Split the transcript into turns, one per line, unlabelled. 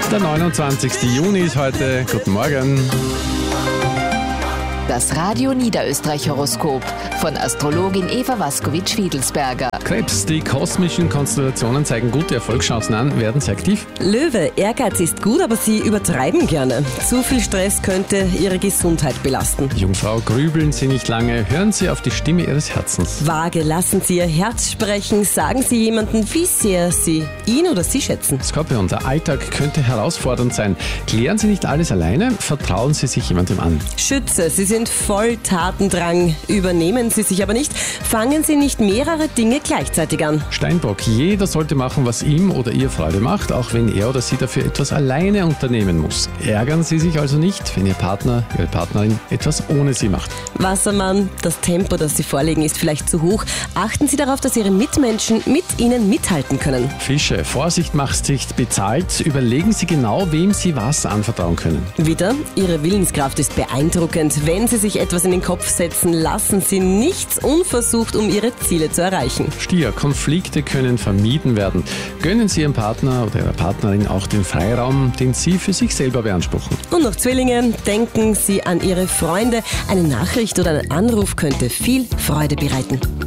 Der 29. Juni ist heute. Guten Morgen.
Das Radio Niederösterreich-Horoskop von Astrologin Eva Waskowitsch-Wiedelsberger.
Krebs, die kosmischen Konstellationen zeigen gute Erfolgschancen an, werden sehr aktiv.
Löwe, Ehrgeiz ist gut, aber Sie übertreiben gerne. Zu viel Stress könnte Ihre Gesundheit belasten.
Jungfrau, grübeln Sie nicht lange, hören Sie auf die Stimme Ihres Herzens.
Waage, lassen Sie Ihr Herz sprechen. Sagen Sie jemanden, wie sehr Sie ihn oder sie schätzen.
Skorpion, der Alltag könnte herausfordernd sein. Klären Sie nicht alles alleine, vertrauen Sie sich jemandem an.
Schütze, Sie sind voll Tatendrang. Übernehmen Sie sich aber nicht. Fangen Sie nicht mehrere Dinge gleichzeitig an.
Steinbock, jeder sollte machen, was ihm oder ihr Freude macht, auch wenn er oder sie dafür etwas alleine unternehmen muss. Ärgern Sie sich also nicht, wenn Ihr Partner, Ihre Partnerin etwas ohne Sie macht.
Wassermann, das Tempo, das Sie vorlegen, ist vielleicht zu hoch. Achten Sie darauf, dass Ihre Mitmenschen mit Ihnen mithalten können.
Fische, Vorsicht macht sich bezahlt. Überlegen Sie genau, wem Sie was anvertrauen können.
Widder, Ihre Willenskraft ist beeindruckend. Wenn Sie sich etwas in den Kopf setzen, lassen Sie nichts unversucht, um Ihre Ziele zu erreichen.
Stier, Konflikte können vermieden werden. Gönnen Sie Ihrem Partner oder Ihrer Partnerin auch den Freiraum, den Sie für sich selber beanspruchen.
Und noch Zwillinge, denken Sie an Ihre Freunde. Eine Nachricht oder ein Anruf könnte viel Freude bereiten.